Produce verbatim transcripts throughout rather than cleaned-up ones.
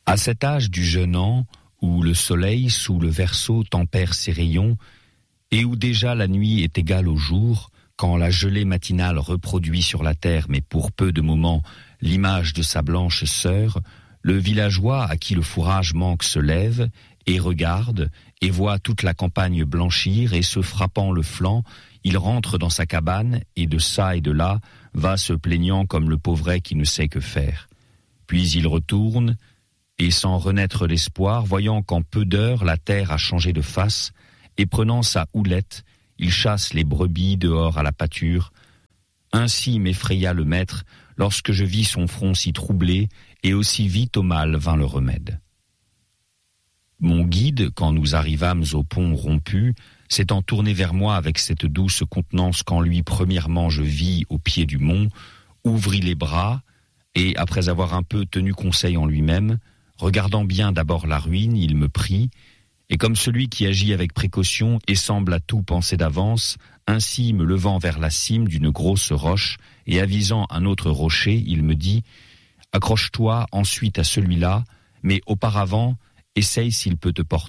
À cet âge du jeune an, où le soleil sous le verseau tempère ses rayons, et où déjà la nuit est égale au jour, quand la gelée matinale reproduit sur la terre, mais pour peu de moments, l'image de sa blanche sœur, le villageois à qui le fourrage manque se lève, et regarde, et voit toute la campagne blanchir, et se frappant le flanc, il rentre dans sa cabane, et de ça et de là, va se plaignant comme le pauvret qui ne sait que faire. Puis il retourne, et sans renaître l'espoir, voyant qu'en peu d'heures la terre a changé de face, et prenant sa houlette, il chasse les brebis dehors à la pâture. Ainsi m'effraya le maître, lorsque je vis son front si troublé, et aussi vite au mal vint le remède. Mon guide, quand nous arrivâmes au pont rompu, s'étant tourné vers moi avec cette douce contenance qu'en lui premièrement je vis au pied du mont, ouvrit les bras, et après avoir un peu tenu conseil en lui-même, regardant bien d'abord la ruine, il me prit, et comme celui qui agit avec précaution et semble à tout penser d'avance, ainsi me levant vers la cime d'une grosse roche et avisant un autre rocher, il me dit « Accroche-toi ensuite à celui-là, mais auparavant, essaye s'il peut te porter. »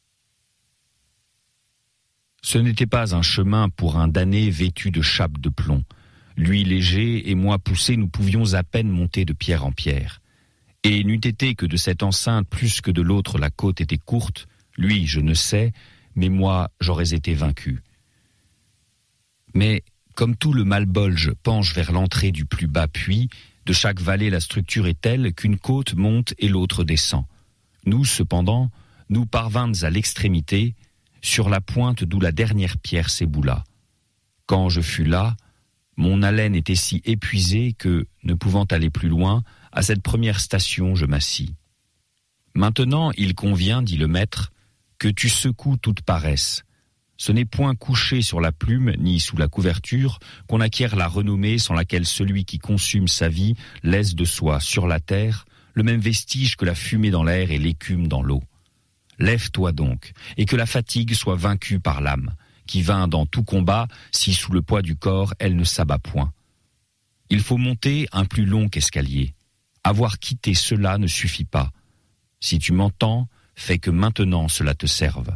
Ce n'était pas un chemin pour un damné vêtu de chape de plomb. Lui léger et moi poussé, nous pouvions à peine monter de pierre en pierre. Et n'eût été que de cette enceinte plus que de l'autre la côte était courte, lui je ne sais, mais moi j'aurais été vaincu. Mais comme tout le Malbolge penche vers l'entrée du plus bas puits, de chaque vallée la structure est telle qu'une côte monte et l'autre descend. Nous, cependant, nous parvînmes à l'extrémité, sur la pointe d'où la dernière pierre s'éboula. Quand je fus là, mon haleine était si épuisée que, ne pouvant aller plus loin, à cette première station je m'assis. Maintenant, il convient, dit le maître, que tu secoues toute paresse. Ce n'est point couché sur la plume, ni sous la couverture, qu'on acquiert la renommée sans laquelle celui qui consume sa vie laisse de soi, sur la terre, le même vestige que la fumée dans l'air et l'écume dans l'eau. Lève-toi donc, et que la fatigue soit vaincue par l'âme, qui vint dans tout combat, si sous le poids du corps elle ne s'abat point. Il faut monter un plus long qu'escalier. Avoir quitté cela ne suffit pas. Si tu m'entends, fais que maintenant cela te serve.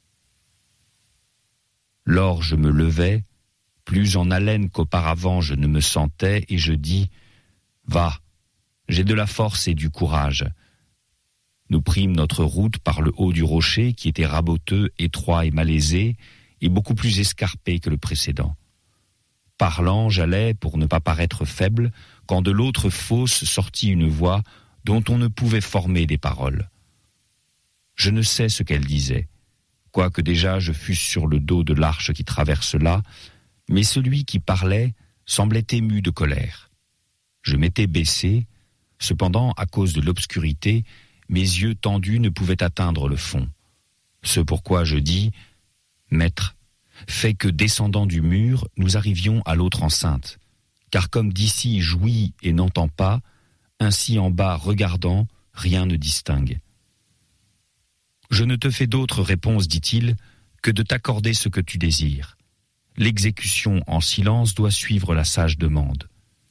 Lors je me levai, plus en haleine qu'auparavant je ne me sentais, et je dis « Va, j'ai de la force et du courage. » Nous prîmes notre route par le haut du rocher qui était raboteux, étroit et malaisé, et beaucoup plus escarpé que le précédent. Parlant, j'allais, pour ne pas paraître faible, quand de l'autre fosse sortit une voix dont on ne pouvait former des paroles. Je ne sais ce qu'elle disait, quoique déjà je fusse sur le dos de l'arche qui traverse là, mais celui qui parlait semblait ému de colère. Je m'étais baissé, cependant, à cause de l'obscurité, mes yeux tendus ne pouvaient atteindre le fond. Ce pourquoi je dis « Maître, fais que, descendant du mur, nous arrivions à l'autre enceinte, car comme d'ici jouit et n'entend pas, ainsi en bas regardant, rien ne distingue. » Je ne te fais d'autre réponse, dit-il, que de t'accorder ce que tu désires. L'exécution en silence doit suivre la sage demande.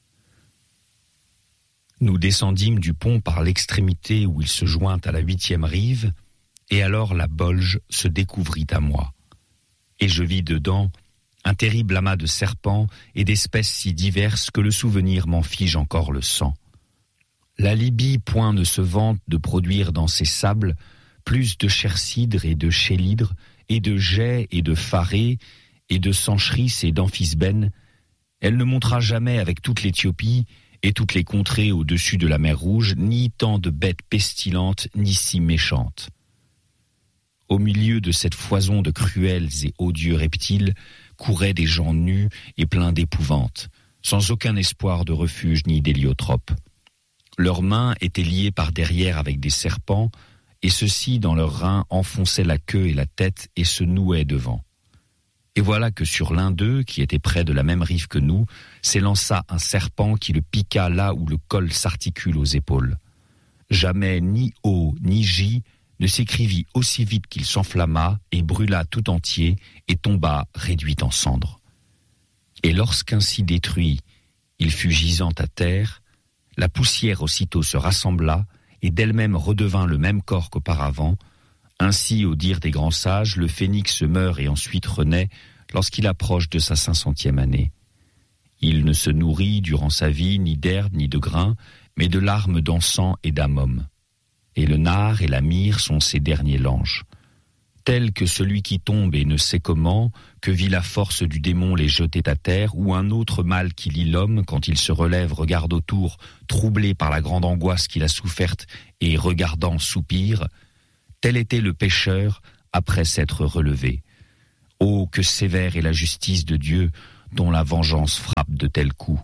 Nous descendîmes du pont par l'extrémité où il se joint à la huitième rive, et alors la Bolge se découvrit à moi. Et je vis dedans un terrible amas de serpents et d'espèces si diverses que le souvenir m'en fige encore le sang. La Libye point ne se vante de produire dans ses sables plus de chersidres et de chélidres, et de jais et de pharées, et de sanchris et d'amphisbènes. Elle ne montera jamais avec toute l'Éthiopie et toutes les contrées au-dessus de la mer Rouge, ni tant de bêtes pestilentes, ni si méchantes. Au milieu de cette foison de cruels et odieux reptiles, couraient des gens nus et pleins d'épouvante, sans aucun espoir de refuge ni d'héliotrope. Leurs mains étaient liées par derrière avec des serpents, et ceux-ci, dans leurs reins, enfonçaient la queue et la tête et se nouaient devant. Et voilà que sur l'un d'eux, qui était près de la même rive que nous, s'élança un serpent qui le piqua là où le col s'articule aux épaules. Jamais ni O ni J ne s'écrivit aussi vite qu'il s'enflamma et brûla tout entier et tomba réduit en cendres. Et lorsqu'ainsi détruit, il fut gisant à terre, la poussière aussitôt se rassembla et d'elle-même redevint le même corps qu'auparavant, ainsi, au dire des grands sages, le phénix meurt et ensuite renaît lorsqu'il approche de sa cinq centième année. Il ne se nourrit durant sa vie ni d'herbe ni de grains, mais de larmes d'encens et d'ammum. Et le nard et la myrrhe sont ses derniers langes. Tel que celui qui tombe et ne sait comment, que vit la force du démon les jeter à terre, ou un autre mal qui lie l'homme quand il se relève, regarde autour, troublé par la grande angoisse qu'il a soufferte, et regardant soupire, tel était le pécheur après s'être relevé. Oh, que sévère est la justice de Dieu, dont la vengeance frappe de tels coups.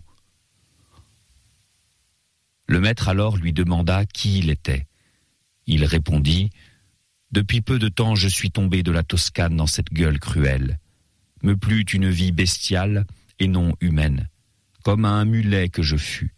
Le maître alors lui demanda qui il était. Il répondit « Depuis peu de temps je suis tombé de la Toscane dans cette gueule cruelle. Me plut une vie bestiale et non humaine, comme à un mulet que je fus.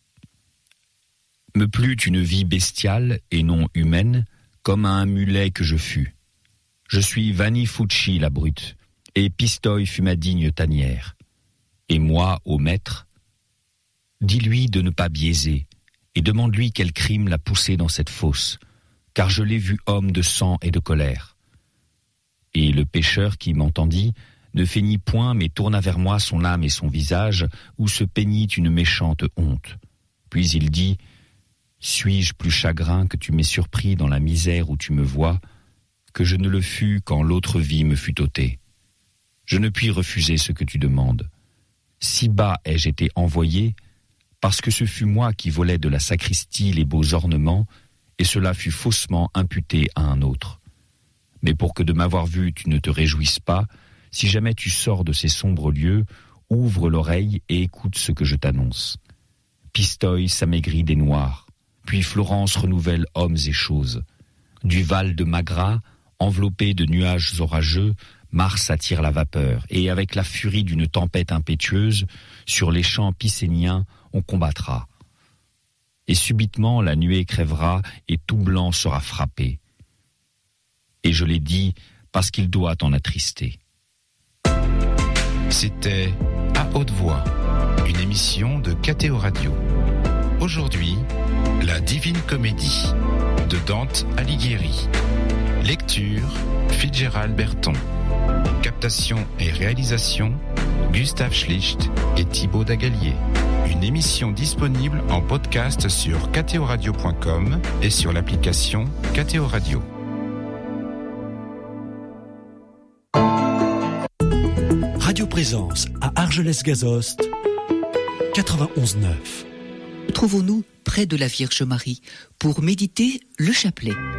Me plut une vie bestiale et non humaine, comme à un mulet que je fus. Je suis Vanni Fucci la brute, et Pistoï fut ma digne tanière. Et moi, ô maître, dis-lui de ne pas biaiser, et demande-lui quel crime l'a poussé dans cette fosse, car je l'ai vu homme de sang et de colère. » Et le pécheur qui m'entendit ne feignit point, mais tourna vers moi son âme et son visage, où se peignit une méchante honte. Puis il dit « Suis-je plus chagrin que tu m'aies surpris dans la misère où tu me vois, que je ne le fus quand l'autre vie me fut ôtée. Je ne puis refuser ce que tu demandes. Si bas ai-je été envoyé, parce que ce fut moi qui volais de la sacristie les beaux ornements, et cela fut faussement imputé à un autre. Mais pour que de m'avoir vu tu ne te réjouisses pas, si jamais tu sors de ces sombres lieux, ouvre l'oreille et écoute ce que je t'annonce. Pistoï s'amaigrit des noirs, puis Florence renouvelle hommes et choses. Du val de Magra, enveloppé de nuages orageux, Mars attire la vapeur, et avec la furie d'une tempête impétueuse, sur les champs picéniens, on combattra. Et subitement la nuée crèvera, et tout blanc sera frappé. Et je l'ai dit, parce qu'il doit en attrister. C'était À haute voix, une émission de K T O Radio. Aujourd'hui, La Divine Comédie, de Dante Alighieri. Lecture, Fitzgerald Berton. Captation et réalisation, Gustave Schlicht et Thibaut Dagalier. Une émission disponible en podcast sur k t o radio point com et sur l'application K T O Radio. Radio Présence à Argelès-Gazost, quatre-vingt-onze neuf. Trouvons-nous près de la Vierge Marie pour méditer le chapelet.